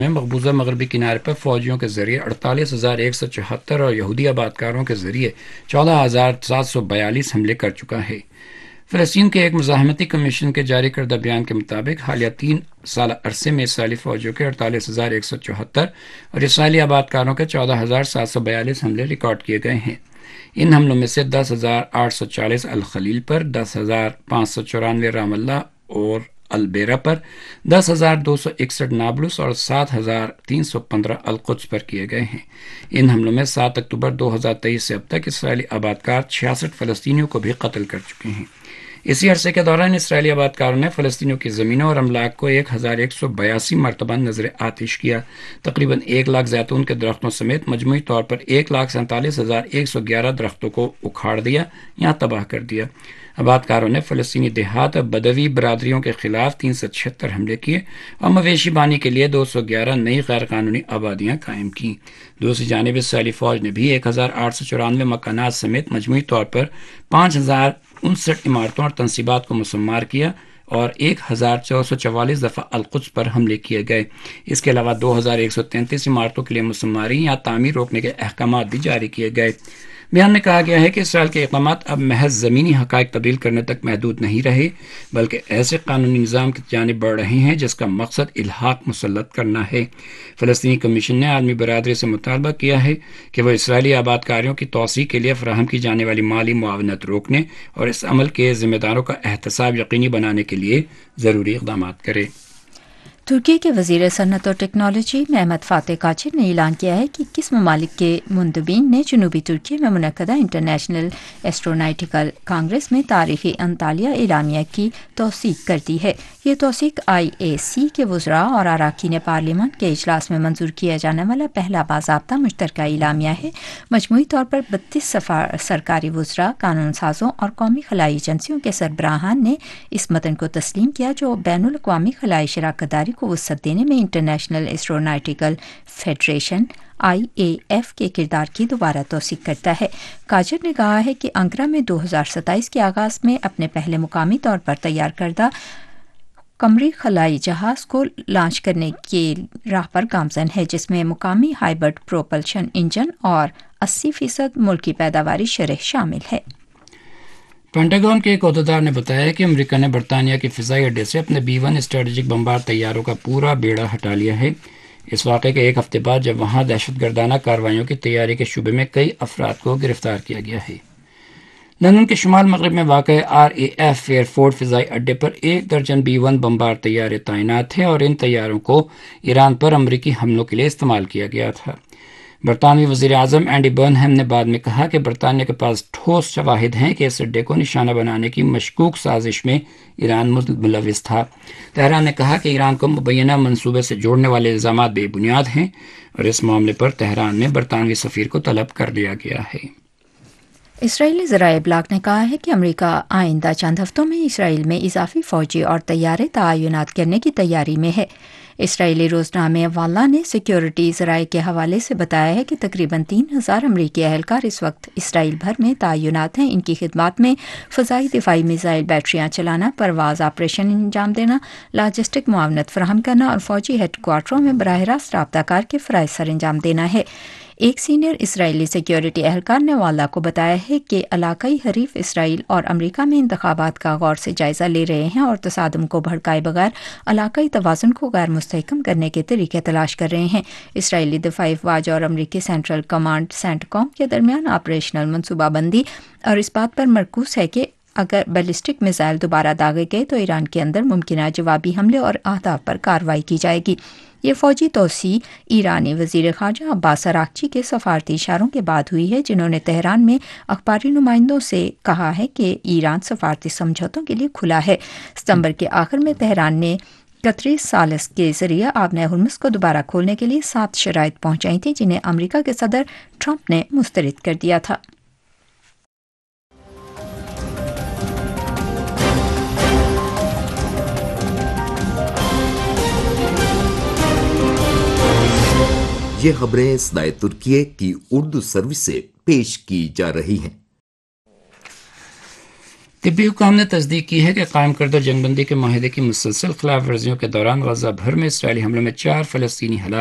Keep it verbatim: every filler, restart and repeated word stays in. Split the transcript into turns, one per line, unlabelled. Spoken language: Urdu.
میں مقبوضہ مغربی کنارے پر فوجیوں کے ذریعے اڑتالیس ہزار ایک سو چوہتر اور یہودی آبادکاروں کے ذریعے چودہ ہزار سات سو بیالیس حملے کر چکا ہے۔ فلسطین کے ایک مزاحمتی کمیشن کے جاری کردہ بیان کے مطابق حالیہ تین سالہ عرصے میں اسرائیلی فوجیوں کے اڑتالیس ہزار ایک سو چوہتر اور اسرائیلی آبادکاروں کے چودہ ہزار سات سو بیالیس حملے ریکارڈ کیے گئے ہیں۔ ان حملوں میں سے دس ہزار آٹھ سو چالیس الخلیل پر، دس ہزار پانچ سو چورانوے رام اللہ اور البیرا پر، دس ہزار دو سو اکسٹھ نابلس اور سات ہزار تین سو پندرہ القدس پر کیے گئے ہیں۔ ان حملوں میں سات اکتوبر دو ہزار تیئیس سے اب تک اسرائیلی آبادکار چھیاسٹھ فلسطینیوں کو بھی قتل کر چکے ہیں۔ اسی عرصے کے دوران اسرائیلی آبادکاروں نے فلسطینیوں کی زمینوں اور املاک کو ایک ہزار ایک سو بیاسی مرتبہ نظر آتش کیا۔ تقریباً ایک لاکھ زیتون کے درختوں سمیت مجموعی طور پر ایک لاکھ سینتالیس ہزار ایک سو گیارہ درختوں کو اکھاڑ دیا یا تباہ کر دیا۔ آبادکاروں نے فلسطینی دیہات اور بدوی برادریوں کے خلاف تین سو چھہتر حملے کیے اور مویشی بانی کے لیے دو سو گیارہ نئی غیر قانونی آبادیاں قائم کیں۔ دوسری جانب اسرائیلی فوج نے بھی ایک ہزار آٹھ سو چورانوے مکانات سمیت مجموعی طور پر پانچ ہزار انسٹھ عمارتوں اور تنصیبات کو مسمار کیا اور ایک ہزار چار سو چوالیس دفعہ القدس پر حملے کیے گئے۔ اس کے علاوہ دو ہزار ایک سو تینتیس عمارتوں کے لیے مسماری یا تعمیر روکنے کے احکامات بھی جاری کیے گئے۔ بیان میں کہا گیا ہے کہ اسرائیل کے اقدامات اب محض زمینی حقائق تبدیل کرنے تک محدود نہیں رہے، بلکہ ایسے قانونی نظام کی جانب بڑھ رہے ہیں جس کا مقصد الحاق مسلط کرنا ہے۔ فلسطینی کمیشن نے عالمی برادری سے مطالبہ کیا ہے کہ وہ اسرائیلی آبادکاریوں کی توسیع کے لیے فراہم کی جانے والی مالی معاونت روکنے اور اس عمل کے ذمہ داروں کا احتساب یقینی بنانے کے لیے ضروری اقدامات کرے۔
ترکی کے وزیر صنعت اور ٹیکنالوجی محمد فاتح قاچر نے اعلان کیا ہے کہ کس ممالک کے مندوبین نے جنوبی ترکی میں منعقدہ انٹرنیشنل ایسٹروناٹیکل کانگریس میں تاریخی انطالیہ اعلامیہ کی توثیق کر دی ہے۔ یہ توثیق آئی اے سی کے وزراء اور اراکین پارلیمان کے اجلاس میں منظور کیا جانے والا پہلا باضابطہ مشترکہ اعلامیہ ہے۔ مجموعی طور پر بتیس سرکاری وزراء، قانون سازوں اور قومی خلائی ایجنسیوں کے سربراہان نے اس متن کو تسلیم کیا جو بین الاقوامی خلائی شراکت داری کو وسعت دینے میں international ایسٹروناٹیکل federation I A F کے کردار کی دوبارہ توثیق کرتا ہے۔ کاجر نے کہا ہے کہ انقرہ میں دو ہزار ستائیس کے آغاز میں اپنے پہلے مقامی طور پر تیار کردہ قمری خلائی جہاز کو لانچ کرنے کی راہ پر گامزن ہے، جس میں مقامی ہائبرڈ پروپلشن انجن اور اسی فیصد ملکی پیداواری شرح شامل ہے۔
پینٹاگون کے ایک عہدیدار نے بتایا کہ امریکہ نے برطانیہ کے فضائی اڈے سے اپنے بی ون اسٹریٹجک بمبار طیاروں کا پورا بیڑا ہٹا لیا ہے، اس واقعے کے ایک ہفتے بعد جب وہاں دہشت گردانہ کارروائیوں کی تیاری کے شعبے میں کئی افراد کو گرفتار کیا گیا ہے۔ لندن کے شمال مغرب میں واقع are A F year fort فضائی اڈے پر ایک درجن بی ون بمبار طیارے تعینات تھے اور ان طیاروں کو ایران پر امریکی حملوں کے لیے استعمال کیا گیا تھا۔ برطانوی وزیر اعظم اینڈی برنہم نے بعد میں کہا کہ برطانیہ کے پاس ٹھوس شواہد ہیں کہ اس اڈے کو نشانہ بنانے کی مشکوک سازش میں ایران ملوث تھا۔ تہران نے کہا کہ ایران کو مبینہ منصوبے سے جوڑنے والے الزامات بے بنیاد ہیں اور اس معاملے پر تہران میں برطانوی سفیر کو طلب کر لیا گیا ہے۔
اسرائیلی ذرائع ابلاغ نے کہا ہے کہ امریکہ آئندہ چند ہفتوں میں اسرائیل میں اضافی فوجی اور طیارے تعینات کرنے کی تیاری میں ہے۔ اسرائیلی روزنامے والا نے سیکیورٹی ذرائع کے حوالے سے بتایا ہے کہ تقریباً تین ہزار امریکی اہلکار اس وقت اسرائیل بھر میں تعینات ہیں۔ ان کی خدمات میں فضائی دفاعی میزائل بیٹریاں چلانا، پرواز آپریشن انجام دینا، لاجسٹک معاونت فراہم کرنا اور فوجی ہیڈ کوارٹروں میں براہ راست رابطہ کار کے فرائض سر انجام دینا ہے۔ ایک سینئر اسرائیلی سیکیورٹی اہلکار نے والا کو بتایا ہے کہ علاقائی حریف اسرائیل اور امریکہ میں انتخابات کا غور سے جائزہ لے رہے ہیں اور تصادم کو بھڑکائے بغیر علاقائی توازن کو غیر مستحکم کرنے کے طریقے تلاش کر رہے ہیں۔ اسرائیلی دفاعی افواج اور امریکی سینٹرل کمانڈ سینٹ کام کے درمیان آپریشنل منصوبہ بندی اور اس بات پر مرکوز ہے کہ اگر بیلسٹک میزائل دوبارہ داغے گئے تو ایران کے اندر ممکنہ جوابی حملے اور اہداف پر کارروائی کی جائے گی۔ یہ فوجی توسیع ایرانی وزیر خارجہ عباس اراغچی کے سفارتی اشاروں کے بعد ہوئی ہے، جنہوں نے تہران میں اخباری نمائندوں سے کہا ہے کہ ایران سفارتی سمجھوتوں کے لیے کھلا ہے۔ ستمبر کے آخر میں تہران نے قطری ثالث کے ذریعے آبنۂ ہرمز کو دوبارہ کھولنے کے لیے سات شرائط پہنچائی تھیں، جنہیں امریکہ کے صدر ٹرمپ نے مسترد کر دیا تھا۔
یہ خبریں صدائے ترکیے کی اردو سروس سے پیش کی جا رہی ہیں۔
طبی حکام نے تصدیق کی ہے کہ قائم کردہ جنگ بندی کے معاہدے کی مسلسل خلاف ورزیوں کے دوران غزہ بھر میں اسرائیلی حملوں میں چار فلسطینی ہلاک